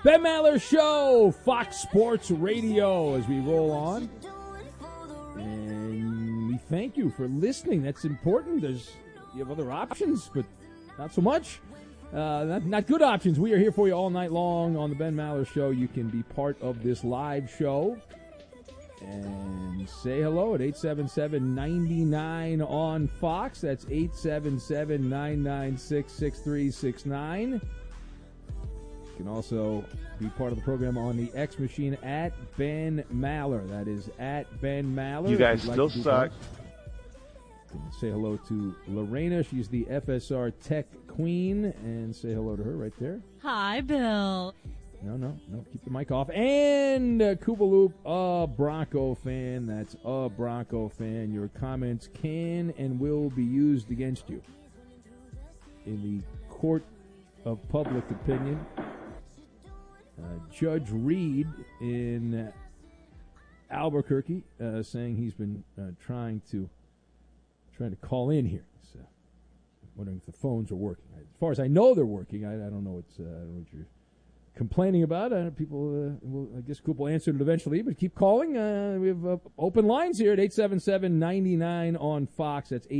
Ben Maller Show, Fox Sports Radio, as we roll on. And we thank you for listening. That's important. You have other options, but not so much. Not good options. We are here for you all night long on the Ben Maller Show. You can be part of this live show and say hello at 877-99 on Fox. That's 877-996-6369. You can also be part of the program on the X machine at Ben Maller. That is at Ben Maller. You guys still suck. Say hello to Lorena. She's the FSR Tech Queen. And say hello to her right there. Hi, Bill. No. Keep the mic off. And Koopaloop, a Bronco fan. That's a Bronco fan. Your comments can and will be used against you in the court of public opinion. Judge Reed in Albuquerque saying he's been trying to call in here. So, wondering if the phones are working. As far as I know, they're working. I don't know what you're complaining about. People, I guess Coop will answer it eventually, but keep calling. We have open lines here at 877-99 on Fox. That's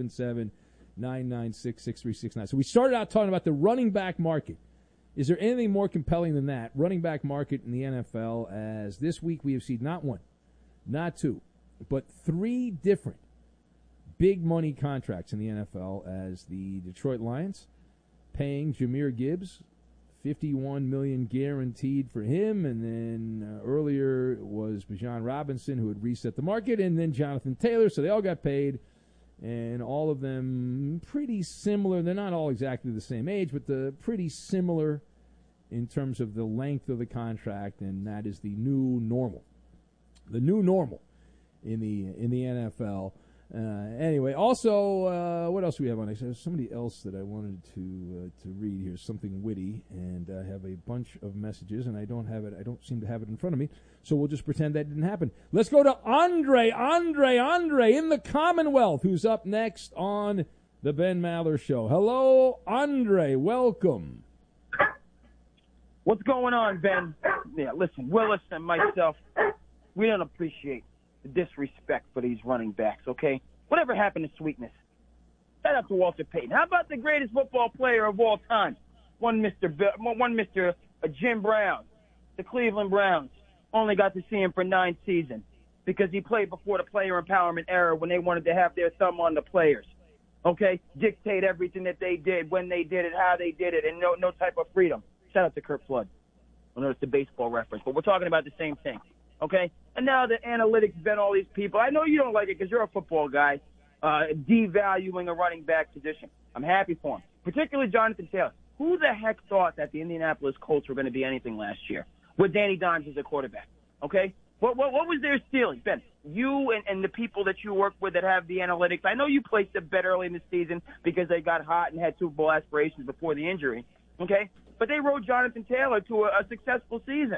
877-996-6369. So we started out talking about the running back market. Is there anything more compelling than that? Running back market in the NFL, as this week we have seen not one, not two, but three different big money contracts in the NFL, as the Detroit Lions paying Jahmyr Gibbs $51 million guaranteed for him, and then earlier was Bijan Robinson, who had reset the market, and then Jonathan Taylor. So they all got paid, and all of them pretty similar. They're not all exactly the same age, but pretty similar in terms of the length of the contract, and that is the new normal. The new normal in the NFL. Anyway, also, what else do we have on next? There's somebody else that I wanted to read here, something witty, and I have a bunch of messages, and I don't seem to have it in front of me, so we'll just pretend that didn't happen. Let's go to Andre in the Commonwealth, who's up next on the Ben Maller Show. Hello, Andre, welcome. What's going on, Ben? Yeah, listen, Willis and myself, we don't appreciate the disrespect for these running backs, okay? Whatever happened to sweetness? Shout out to Walter Payton. How about the greatest football player of all time? One Mr. Jim Brown, the Cleveland Browns. Only got to see him for 9 seasons because he played before the player empowerment era when they wanted to have their thumb on the players, okay? Dictate everything that they did, when they did it, how they did it, and no type of freedom. Shout out to Kurt Flood. I know it's a baseball reference, but we're talking about the same thing. Okay? And now the analytics been all these people. I know you don't like it because you're a football guy, devaluing a running back position. I'm happy for him, particularly Jonathan Taylor. Who the heck thought that the Indianapolis Colts were going to be anything last year with Danny Dimes as a quarterback? Okay? What was their stealing? Ben, you and the people that you work with that have the analytics, I know you placed a bet early in the season because they got hot and had Super Bowl aspirations before the injury. Okay? But they rode Jonathan Taylor to a successful season.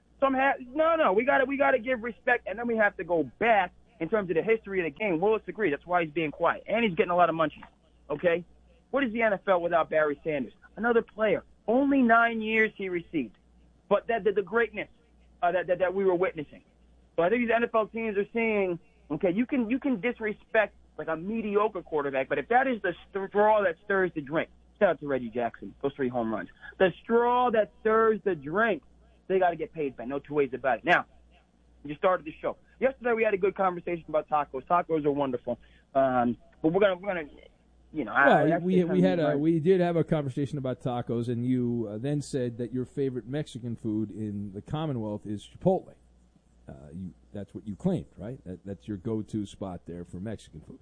No, we got to give respect, and then we have to go back in terms of the history of the game. Willis agreed. That's why he's being quiet, and he's getting a lot of munchies. Okay, what is the NFL without Barry Sanders? Another player. Only 9 years he received, but the greatness that we were witnessing. So I think these NFL teams are seeing. Okay, you can disrespect like a mediocre quarterback, but if that is the straw that stirs the drink, shout out to Reggie Jackson, those 3 home runs. The straw that stirs the drink. They got to get paid, Ben. No two ways about it. Now, you started the show. Yesterday we had a good conversation about tacos. Tacos are wonderful, but we're gonna, you know. Well, we did have a conversation about tacos, and you then said that your favorite Mexican food in the Commonwealth is Chipotle. That's what you claimed, right? That's your go-to spot there for Mexican food.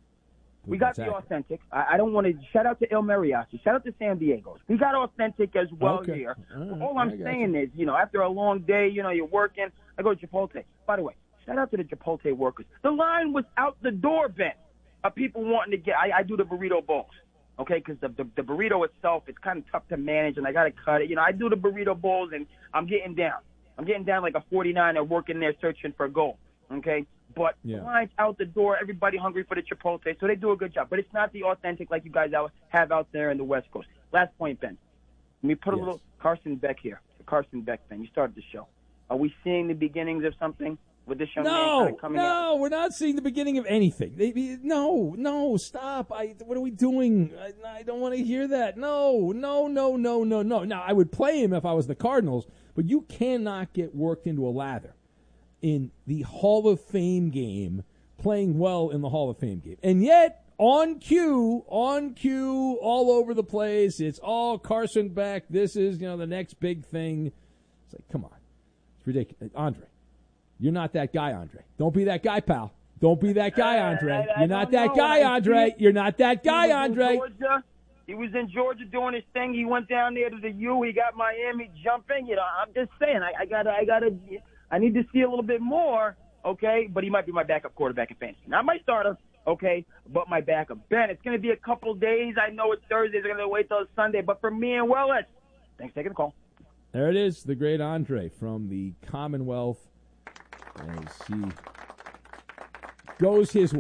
We got the authentic. I don't want to shout out to El Mariachi. Shout out to San Diego's. We got authentic as well here. All I'm saying is, after a long day, you're working. I go to Chipotle. By the way, shout out to the Chipotle workers. The line was out the door, Ben, of people wanting to get. I do the burrito bowls, okay? Because the burrito itself, it's kind of tough to manage, and I got to cut it. I do the burrito bowls, and I'm getting down. I'm getting down like a 49er working there searching for gold, okay? But the line's out the door. Everybody hungry for the Chipotle, so they do a good job. But it's not the authentic like you guys have out there in the West Coast. Last point, Ben. Let me put a little Carson Beck here. the Carson Beck thing. You started the show. Are we seeing the beginnings of something with this young man kind of coming out? No, we're not seeing the beginning of anything. No, stop. What are we doing? I don't want to hear that. No. Now, I would play him if I was the Cardinals, but you cannot get worked into a lather in the Hall of Fame game, playing well in the Hall of Fame game. And yet, on cue, all over the place, it's all Carson Beck. This is, the next big thing. It's like, come on. It's ridiculous. Andre, you're not that guy, Andre. Don't be that guy, pal. Don't be that guy, Andre. You're not that guy, Andre. You're not that guy, Andre. He was in Georgia doing his thing. He went down there to the U. He got Miami jumping. I'm just saying, I need to see a little bit more, okay? But he might be my backup quarterback in fantasy. Not my starter, okay, but my backup. Ben, it's going to be a couple days. I know it's Thursday. They're going to wait till Sunday. But for me and Willis, thanks for taking the call. There it is, the great Andre from the Commonwealth, as he goes his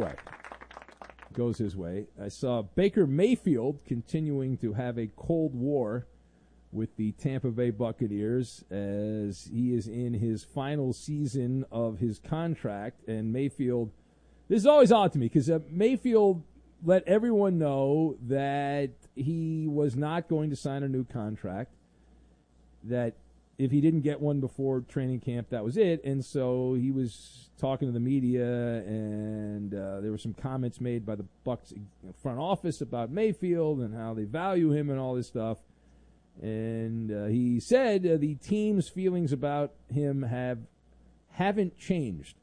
way. I saw Baker Mayfield continuing to have a cold war with the Tampa Bay Buccaneers as he is in his final season of his contract. And Mayfield, this is always odd to me because Mayfield let everyone know that he was not going to sign a new contract, that if he didn't get one before training camp, that was it. And so he was talking to the media, and there were some comments made by the Bucs front office about Mayfield and how they value him and all this stuff. And he said the team's feelings about him haven't changed.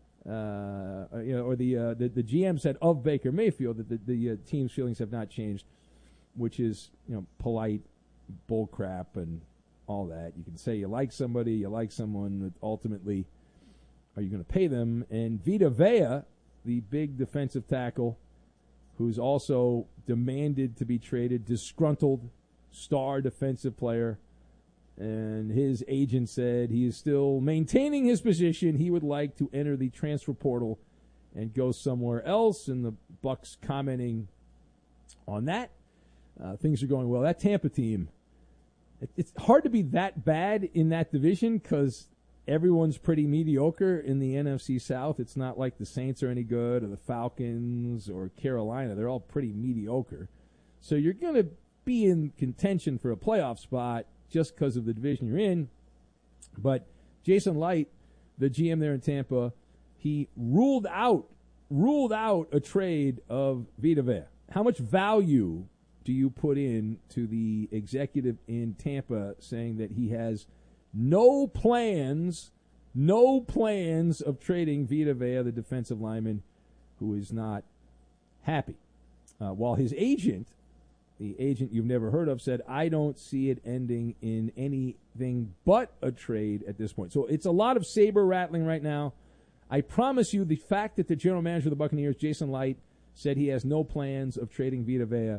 Or the GM said of Baker Mayfield that the team's feelings have not changed, which is polite bull crap and all that. You can say you like somebody, you like someone, but ultimately, are you going to pay them? And Vita Vea, the big defensive tackle, who's also demanded to be traded, disgruntled star defensive player, and his agent said he is still maintaining his position. He would like to enter the transfer portal and go somewhere else, and the Bucs commenting on that. Things are going well. That Tampa team, it's hard to be that bad in that division because everyone's pretty mediocre in the NFC South. It's not like the Saints are any good or the Falcons or Carolina. They're all pretty mediocre. So you're going to be in contention for a playoff spot just because of the division you're in. But Jason Light, the GM there in Tampa, he ruled out a trade of Vita Vea. How much value do you put in to the executive in Tampa saying that he has no plans of trading Vita Vea, the defensive lineman, who is not happy? While his agent, the agent you've never heard of, said, I don't see it ending in anything but a trade at this point. So it's a lot of saber rattling right now. I promise you the fact that the general manager of the Buccaneers, Jason Light, said he has no plans of trading Vita Vea,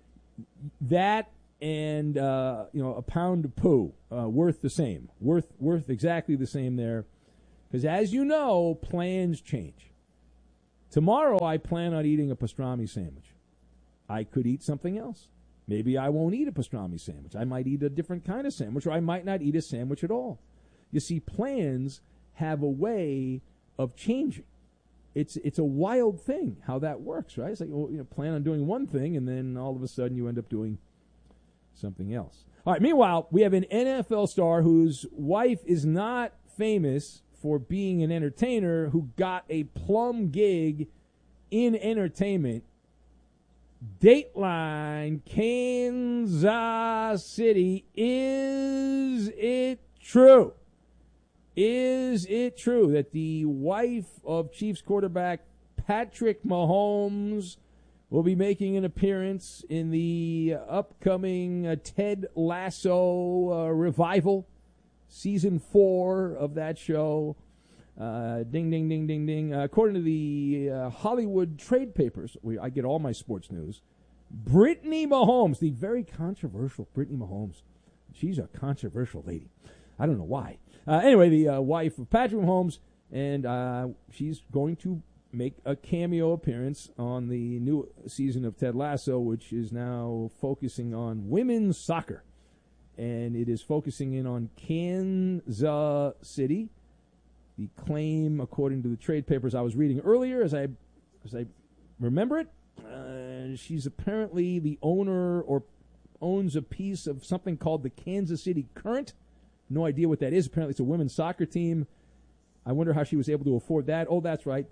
that and a pound of poo worth the same, worth exactly the same there, because as you know, plans change. Tomorrow I plan on eating a pastrami sandwich. I could eat something else. Maybe I won't eat a pastrami sandwich. I might eat a different kind of sandwich, or I might not eat a sandwich at all. You see, plans have a way of changing. It's a wild thing how that works, right? It's like, plan on doing one thing, and then all of a sudden you end up doing something else. All right, meanwhile, we have an NFL star whose wife is not famous for being an entertainer, who got a plum gig in entertainment. Dateline, Kansas City. Is it true? Is it true that the wife of Chiefs quarterback Patrick Mahomes will be making an appearance in the upcoming Ted Lasso revival, season 4 of that show? Ding, ding, ding, ding, ding. According to the Hollywood trade papers, I get all my sports news, Brittany Mahomes, the very controversial Brittany Mahomes, she's a controversial lady. I don't know why. Anyway, the wife of Patrick Mahomes, and she's going to make a cameo appearance on the new season of Ted Lasso, which is now focusing on women's soccer. and it is focusing in on Kansas City. The claim, according to the trade papers I was reading earlier, as I remember it, she's apparently the owner or owns a piece of something called the Kansas City Current. No idea what that is. Apparently it's a women's soccer team. I wonder how she was able to afford that. Oh, that's right.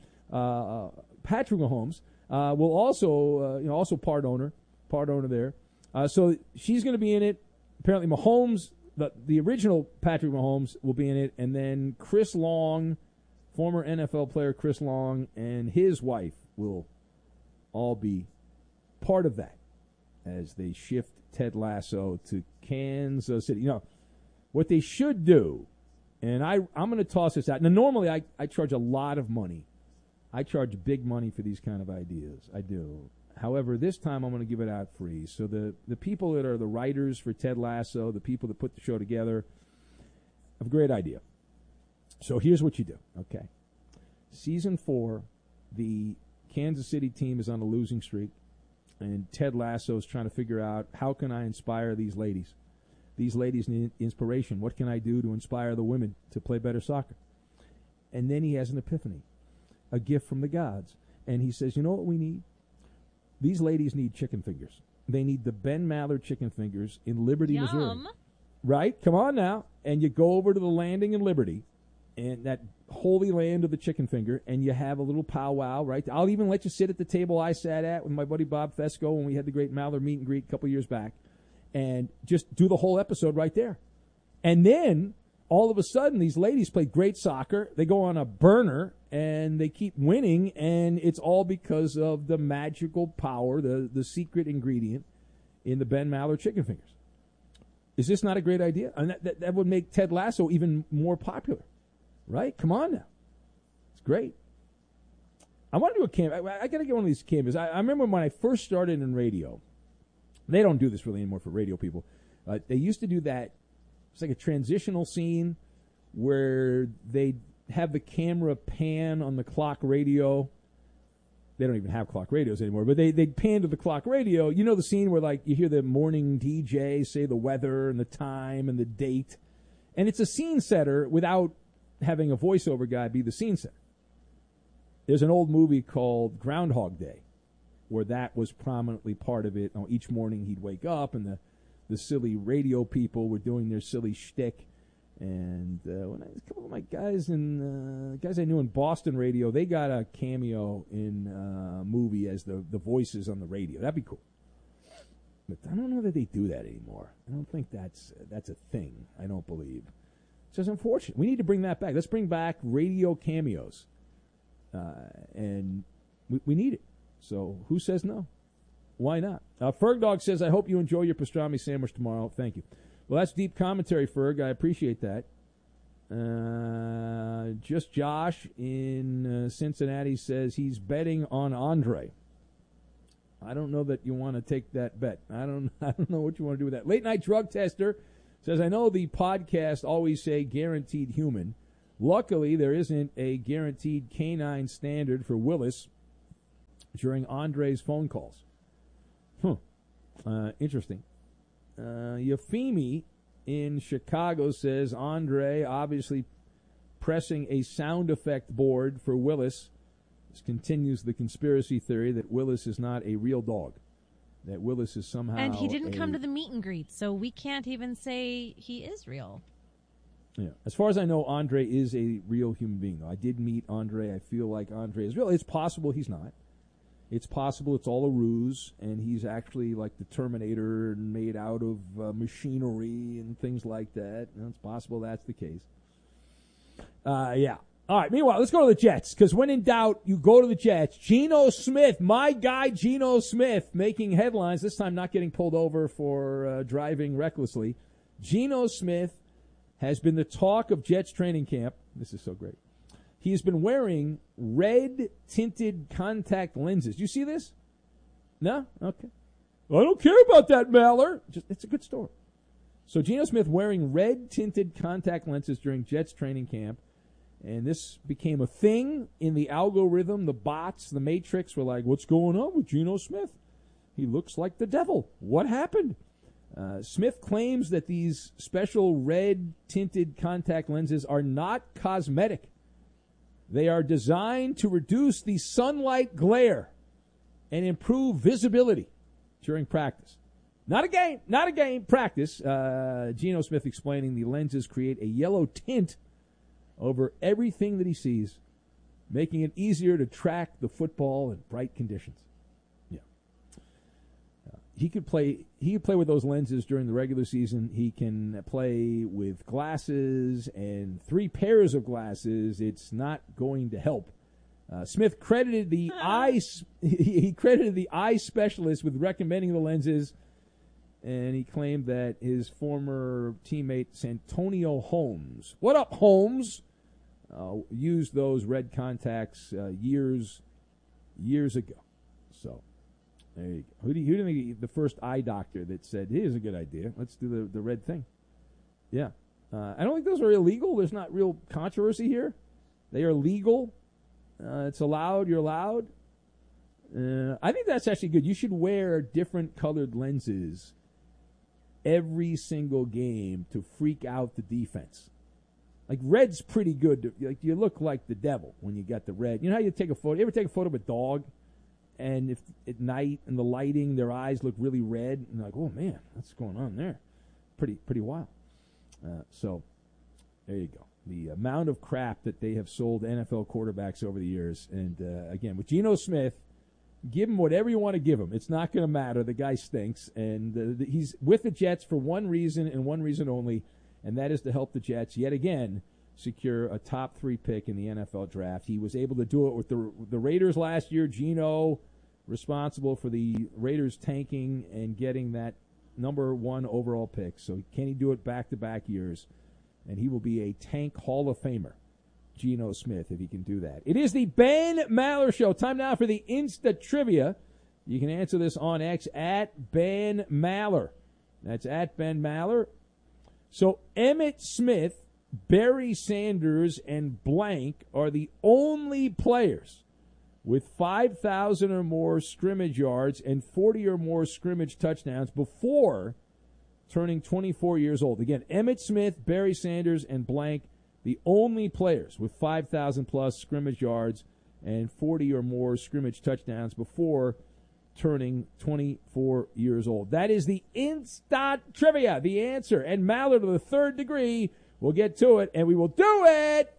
Patrick Mahomes will also part owner there. So she's going to be in it. Apparently Mahomes, the original Patrick Mahomes, will be in it, and then Chris Long, former NFL player Chris Long, and his wife will all be part of that as they shift Ted Lasso to Kansas City. What they should do, and I'm going to toss this out. Now, normally I charge a lot of money. I charge big money for these kind of ideas. I do. However, this time I'm going to give it out free. So the people that are the writers for Ted Lasso, the people that put the show together, have a great idea. So here's what you do, okay? Season 4, the Kansas City team is on a losing streak, and Ted Lasso is trying to figure out, how can I inspire these ladies? These ladies need inspiration. What can I do to inspire the women to play better soccer? And then he has an epiphany, a gift from the gods. And he says, you know what we need? These ladies need chicken fingers. They need the Ben Maller chicken fingers in Liberty, Yum. Missouri. Right? Come on now. And you go over to the landing in Liberty, and that holy land of the chicken finger, and you have a little powwow, right? I'll even let you sit at the table I sat at with my buddy Bob Fesco when we had the great Maller meet and greet a couple years back, and just do the whole episode right there. And then, all of a sudden, these ladies play great soccer. They go on a burner, and they keep winning, and it's all because of the magical power, the secret ingredient in the Ben Maller chicken fingers. Is this not a great idea? And that would make Ted Lasso even more popular, right? Come on now. It's great. I want to do a camp. I got to get one of these cameos. I remember when I first started in radio. They don't do this really anymore for radio people. They used to do that. It's like a transitional scene where they'd have the camera pan on the clock radio. They don't even have clock radios anymore, but they'd pan to the clock radio. You know the scene where, like, you hear the morning DJ say the weather and the time and the date. And it's a scene setter without having a voiceover guy be the scene setter. There's an old movie called Groundhog Day where that was prominently part of it. Each morning he'd wake up and the silly radio people were doing their silly shtick. And a couple of my guys guys I knew in Boston radio, they got a cameo in a movie as the voices on the radio. That'd be cool. But I don't know that they do that anymore. I don't think that's a thing. I don't believe. It's just unfortunate. We need to bring that back. Let's bring back radio cameos. And we need it. So who says no? Why not? Ferg Dog says, I hope you enjoy your pastrami sandwich tomorrow. Thank you. Well, that's deep commentary, Ferg. I appreciate that. Just Josh in Cincinnati says he's betting on Andre. I don't know that you want to take that bet. I don't know what you want to do with that. Late Night Drug Tester says, I know the podcast always say guaranteed human. Luckily, there isn't a guaranteed canine standard for Willis during Andre's phone calls. Interesting. Yafimi in Chicago says Andre obviously pressing a sound effect board for Willis. This continues the conspiracy theory that Willis is not a real dog, that Willis is somehow... And he didn't come to the meet and greet, so we can't even say he is real. Yeah. As far as I know, Andre is a real human being, though. I did meet Andre. I feel like Andre is real. It's possible he's not. It's possible it's all a ruse, and he's actually like the Terminator and made out of machinery and things like that. It's possible that's the case. Yeah. All right, meanwhile, let's go to the Jets, because when in doubt, you go to the Jets. Geno Smith, my guy Geno Smith, making headlines, this time not getting pulled over for driving recklessly. Geno Smith has been the talk of Jets training camp. This is so great. He has been wearing red-tinted contact lenses. Do you see this? No? Okay. I don't care about that, Maller. It's a good story. So Geno Smith wearing red-tinted contact lenses during Jets training camp. And this became a thing in the algorithm. The bots, the Matrix were like, what's going on with Geno Smith? He looks like the devil. What happened? Smith claims that these special red-tinted contact lenses are not cosmetic. They are designed to reduce the sunlight glare and improve visibility during practice. Not a game, practice. Geno Smith explaining the lenses create a yellow tint over everything that he sees, making it easier to track the football in bright conditions. Yeah. He could play with those lenses during the regular season. He can play with glasses and 3 pairs of glasses. It's not going to help. Smith credited the eye specialist with recommending the lenses, and he claimed that his former teammate Santonio Holmes, what up, Holmes, used those red contacts years ago. So there you go. Who do you think the first eye doctor that said, here's a good idea, let's do the red thing? Yeah. I don't think those are illegal. There's not real controversy here. They are legal. It's allowed. You're allowed. I think that's actually good. You should wear different colored lenses every single game to freak out the defense. Like, red's pretty good. You look like the devil when you got the red. You know how you take a photo? You ever take a photo of a dog, and if at night and the lighting, their eyes look really red, and like, oh man, what's going on there? Pretty wild. So there you go. The amount of crap that they have sold NFL quarterbacks over the years. And, again, with Geno Smith, give him whatever you want to give him. It's not going to matter. The guy stinks. And he's with the Jets for one reason and one reason only, and that is to help the Jets, yet again, secure a top 3 pick in the NFL draft. He was able to do it with the Raiders last year. Geno, responsible for the Raiders tanking and getting that number 1 overall pick. So can he do it back-to-back years? And he will be a tank Hall of Famer, Geno Smith, if he can do that. It is the Ben Maller Show. Time now for the Insta Trivia. You can answer this on X at Ben Maller. That's at Ben Maller. So Emmitt Smith, Barry Sanders, and blank are the only players with 5,000 or more scrimmage yards and 40 or more scrimmage touchdowns before turning 24 years old. Again, Emmitt Smith, Barry Sanders, and blank, the only players with 5,000-plus scrimmage yards and 40 or more scrimmage touchdowns before turning 24 years old. That is the Insta Trivia, the answer. And Maller to the 3rd degree. We'll get to it, and we will do it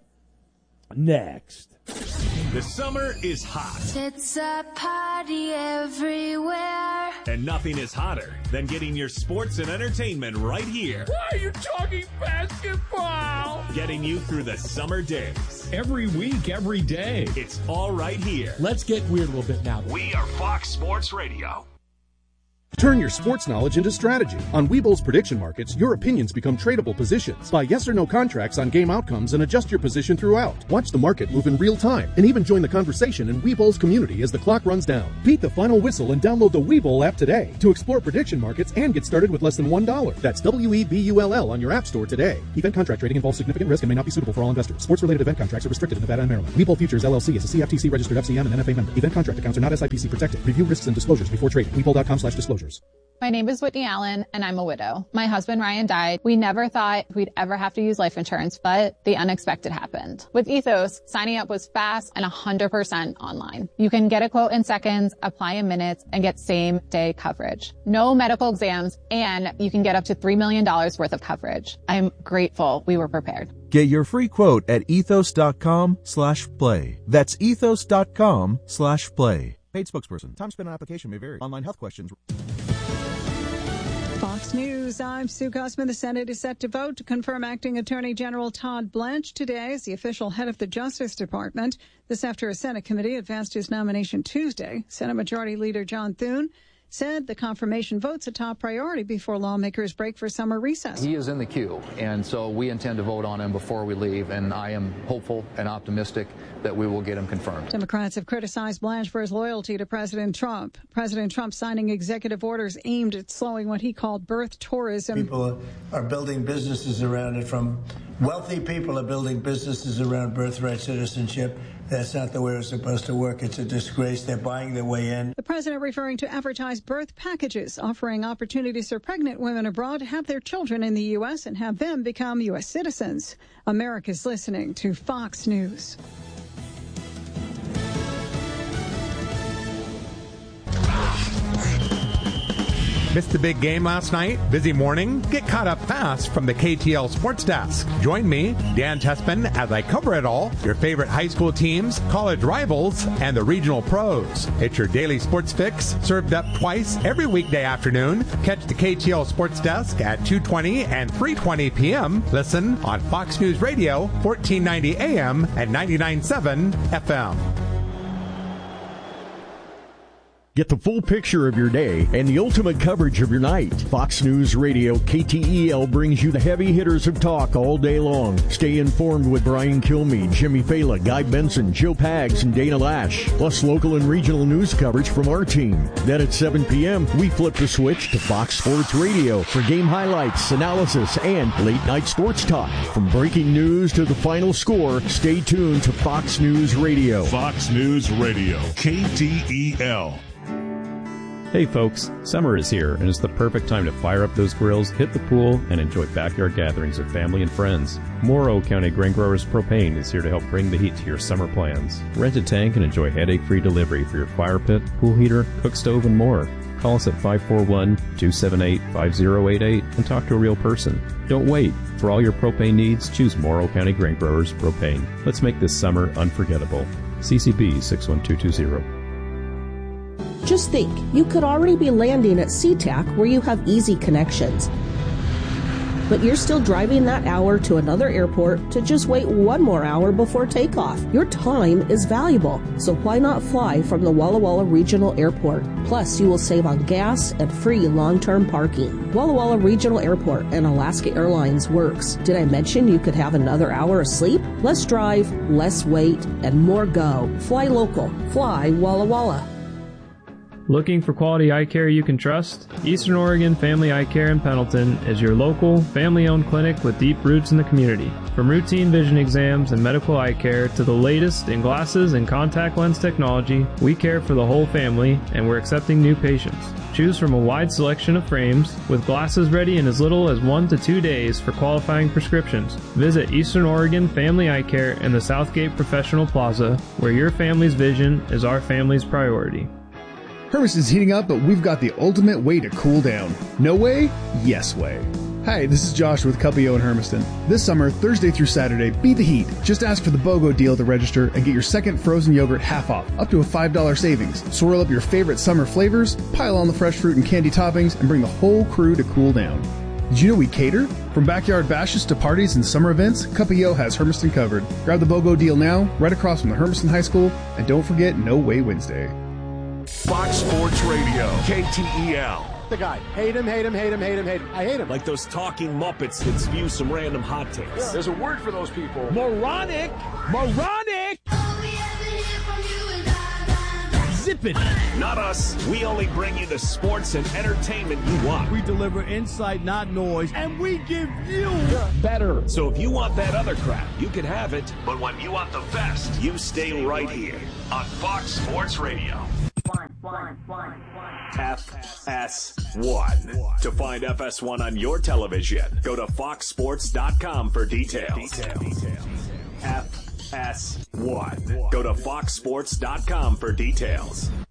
next. The summer is hot. It's a party everywhere. And nothing is hotter than getting your sports and entertainment right here. Why are you talking basketball? Getting you through the summer days. Every week, every day. It's all right here. Let's get weird a little bit now. We are Fox Sports Radio. Turn your sports knowledge into strategy. On Webull's prediction markets, your opinions become tradable positions. Buy yes or no contracts on game outcomes and adjust your position throughout. Watch the market move in real time and even join the conversation in Webull's community as the clock runs down. Beat the final whistle and download the Webull app today to explore prediction markets and get started with less than $1. That's WEBULL on your app store today. Event contract trading involves significant risk and may not be suitable for all investors. Sports-related event contracts are restricted in Nevada and Maryland. Webull Futures LLC is a CFTC registered FCM and NFA member. Event contract accounts are not SIPC protected. Review risks and disclosures before trading. Webull.com/disclosures. My name is Whitney Allen, and I'm a widow. My husband, Ryan, died. We never thought we'd ever have to use life insurance, but the unexpected happened. With Ethos, signing up was fast and 100% online. You can get a quote in seconds, apply in minutes, and get same-day coverage. No medical exams, and you can get up to $3 million worth of coverage. I'm grateful we were prepared. Get your free quote at ethos.com/play. That's ethos.com/play. Paid spokesperson. Time spent on application may vary. Online health questions. Fox News, I'm Sue Gusman. The Senate is set to vote to confirm Acting Attorney General Todd Blanche today as the official head of the Justice Department. This after a Senate committee advanced his nomination Tuesday. Senate Majority Leader John Thune said the confirmation vote's a top priority before lawmakers break for summer recess. He is in the queue, and so we intend to vote on him before we leave, and I am hopeful and optimistic that we will get him confirmed. Democrats have criticized Blanche for his loyalty to President Trump. President Trump signing executive orders aimed at slowing what he called birth tourism. People are building businesses around it, from Wealthy people are building businesses around birthright citizenship. That's not the way it's supposed to work. It's a disgrace. They're buying their way in. The president referring to advertised birth packages offering opportunities for pregnant women abroad to have their children in the U.S. and have them become U.S. citizens. America's listening to Fox News. Missed the big game last night? Busy morning? Get caught up fast from the KTL Sports Desk. Join me, Dan Tespin, as I cover it all, your favorite high school teams, college rivals, and the regional pros. It's your daily sports fix, served up twice every weekday afternoon. Catch the KTL Sports Desk at 2:20 and 3:20 p.m. Listen on Fox News Radio, 1490 AM and 99.7 FM. Get the full picture of your day and the ultimate coverage of your night. Fox News Radio KTEL brings you the heavy hitters of talk all day long. Stay informed with Brian Kilmeade, Jimmy Fala, Guy Benson, Joe Pags, and Dana Lash. Plus local and regional news coverage from our team. Then at 7 p.m., we flip the switch to Fox Sports Radio for game highlights, analysis, and late night sports talk. From breaking news to the final score, stay tuned to Fox News Radio. Fox News Radio, KTEL. Hey folks, summer is here and it's the perfect time to fire up those grills, hit the pool, and enjoy backyard gatherings with family and friends. Morrow County Grain Growers Propane is here to help bring the heat to your summer plans. Rent a tank and enjoy headache-free delivery for your fire pit, pool heater, cook stove, and more. Call us at 541-278-5088 and talk to a real person. Don't wait. For all your propane needs, choose Morrow County Grain Growers Propane. Let's make this summer unforgettable. CCB 61220. Just think, you could already be landing at SeaTac where you have easy connections. But you're still driving that hour to another airport to just wait one more hour before takeoff. Your time is valuable, so why not fly from the Walla Walla Regional Airport? Plus, you will save on gas and free long-term parking. Walla Walla Regional Airport and Alaska Airlines works. Did I mention you could have another hour of sleep? Less drive, less wait, and more go. Fly local. Fly Walla Walla. Looking for quality eye care you can trust? Eastern Oregon Family Eye Care in Pendleton is your local, family-owned clinic with deep roots in the community. From routine vision exams and medical eye care to the latest in glasses and contact lens technology, we care for the whole family and we're accepting new patients. Choose from a wide selection of frames with glasses ready in as little as 1 to 2 days for qualifying prescriptions. Visit Eastern Oregon Family Eye Care in the Southgate Professional Plaza, where your family's vision is our family's priority. Hermiston's heating up, but we've got the ultimate way to cool down. No way? Yes way. Hi, this is Josh with Cuppio in Hermiston. This summer, Thursday through Saturday, beat the heat. Just ask for the BOGO deal to register and get your second frozen yogurt half off, up to a $5 savings. Swirl up your favorite summer flavors, pile on the fresh fruit and candy toppings, and bring the whole crew to cool down. Did you know we cater? From backyard bashes to parties and summer events, Cuppio has Hermiston covered. Grab the BOGO deal now, right across from the Hermiston High School, and don't forget No Way Wednesday. Fox Sports Radio, KTEL. The guy. Hate him, hate him, hate him, hate him, hate him. I hate him. Like those talking Muppets that spew some random hot takes. Yeah, there's a word for those people. Moronic! Moronic! Zip it! Not us. We only bring you the sports and entertainment you want. We deliver insight, not noise, and we give you better. So if you want that other crap, you can have it. But when you want the best, you stay right here on Fox Sports Radio. FS1. To find FS1 on your television, go to foxsports.com for details. FS1. Go to foxsports.com for details.